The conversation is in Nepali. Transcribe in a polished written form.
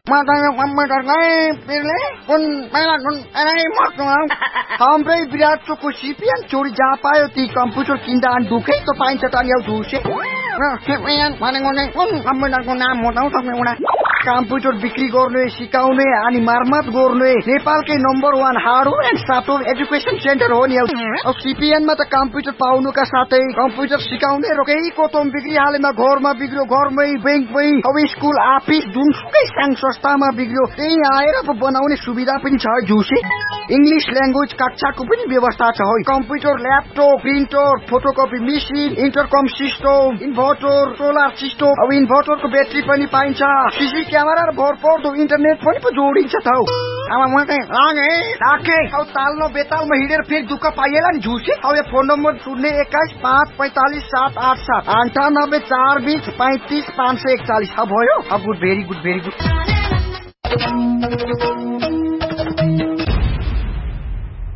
matanya komputer kayak pilih pun malah हाम्रै विराटको सिपिएन चोरी जहाँ पायो ती कम्प्युटर किन्दा दुखै त पाइन्छ त नि दुसे सिपिएन भनेको चाहिँ कुन कम्प्युटरको नाम हो त तपाईँ कम्प्युटर बिक्री गर्ने सिकाउने अनि मर्मत गर्ने नेपालकै number 1 hardware and software education centre हो नि अब सिपिएनमा त कम्प्युटर पाउनुका साथै कम्प्युटर सिकाउने र केही कोतम बिक्री हालेमा घरमा बिग्रियो घरमै बैंकमै अब स्कुल अफिस जुनसुकै संघ संस्थामा बिग्रियो त्यही आएर बनाउने सुविधा पनि छ जुसे इंग्लिश ल्याङ्ग्वेज कक्षाको पनि व्यवस्था छ है computer laptop printer photocopy machine इन्टरकम system inverter solar system अब इन्भर्टरको ब्याट्री पनि पाइन्छ सीसी क्यामेरा र भरपर्दो इन्टरनेट पनि जोडिन्छ त अब म चाहिँ राखे अब ताल्नो बेतालमा हिँडेर फेरि दुःख पाइएला नि झुसे अब यो फोन नम्बर 021545788989420 35 541 अब भयो अब गुड भेरी गुड